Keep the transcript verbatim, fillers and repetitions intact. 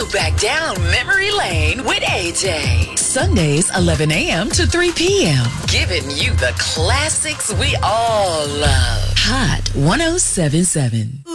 go back down memory lane with A J. Sundays, eleven a.m. to three p.m. Giving you the classics we all love. Hot one oh seven point seven.